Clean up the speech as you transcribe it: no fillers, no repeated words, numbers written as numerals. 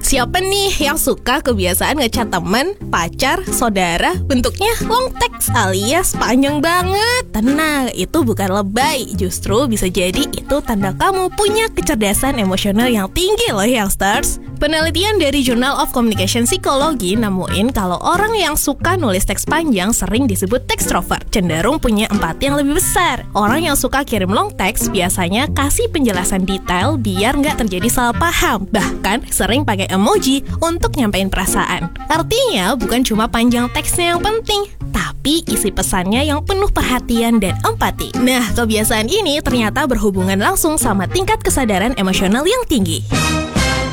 Siapa nih yang suka kebiasaan ngechat temen, pacar, saudara bentuknya long text alias panjang banget? Tenang, itu bukan lebay. Justru bisa jadi itu tanda kamu punya kecerdasan emosional yang tinggi loh youngsters. Penelitian dari Journal of Communication Psychology nemuin kalau orang yang suka nulis teks panjang sering disebut extrovert, cenderung punya empati yang lebih besar. Orang yang suka kirim long text biasanya kasih penjelasan detail biar nggak terjadi salah paham. Bahkan sering pakai emoji untuk nyampein perasaan. Artinya bukan cuma panjang teksnya yang penting, tapi isi pesannya yang penuh perhatian dan empati. Nah, kebiasaan ini ternyata berhubungan langsung sama tingkat kesadaran emosional yang tinggi.